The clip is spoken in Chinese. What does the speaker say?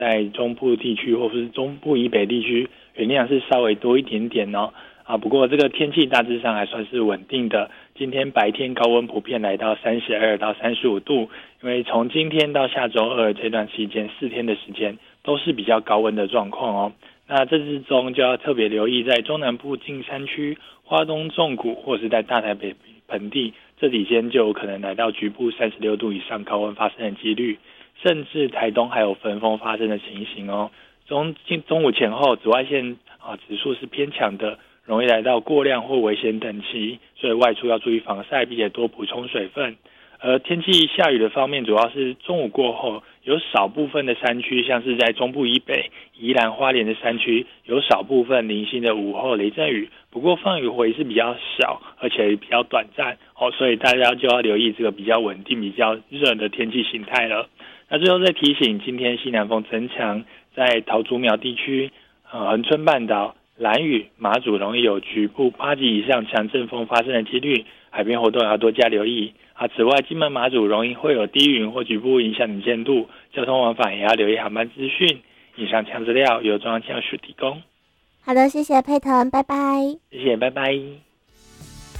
在中部地区或是中部以北地区云量是稍微多一点点哦。不过这个天气大致上还算是稳定的。今天白天高温普遍来到32到35度，因为从今天到下周二这段期间4天的时间都是比较高温的状况哦。那这之中就要特别留意，在中南部近山区、花东纵谷或是在大台北盆地这几天就有可能来到局部36度以上高温发生的几率，甚至台东还有焚风发生的情形哦。中午前后紫外线指数是偏强的，容易来到过量或危险等级，所以外出要注意防晒，并且多补充水分。而天气下雨的方面，主要是中午过后，有少部分的山区，像是在中部以北、宜兰花莲的山区，有少部分零星的午后雷阵雨，不过放雨回是比较少，而且比较短暂所以大家就要留意这个比较稳定、比较热的天气形态了。那最后再提醒，今天西南风增强，在桃竹苗地区、恒春半岛、兰屿、马祖容易有局部8级以上强阵风发生的几率，海边活动要多加留意。此外，金门马祖容易会有低云或局部影响能见度，交通往返也要留意航班资讯。以上强资料由中央气象署提供。 好的，谢谢佩腾，拜拜。 谢谢，拜拜。